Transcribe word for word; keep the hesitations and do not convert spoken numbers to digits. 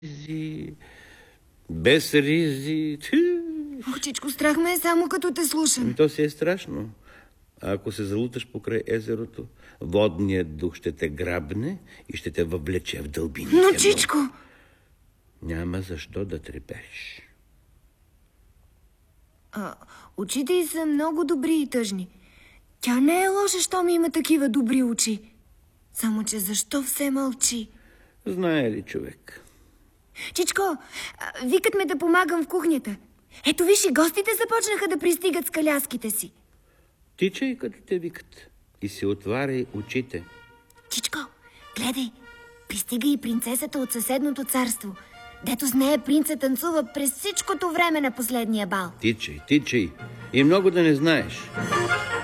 ризи, без ризи. Очичко, страх ме е само като те слушам. То си е страшно. А ако се залуташ покрай езерото, водният дух ще те грабне и ще те въвлече в дълбините. Но, Чичко! Няма защо да трепеш. А, очите й са много добри и тъжни. Тя не е лоша, щом има такива добри очи. Само че защо все мълчи? Знае ли човек? Чичко, а, викат ме да помагам в кухнята. Ето виж, и гостите започнаха да пристигат с каляските си. Тичай, като те викат, и си отваряй очите. Чичко, гледай, пристига и принцесата от съседното царство, дето с нея принца танцува през всичкото време на последния бал. Тичай, тичай и много да не знаеш.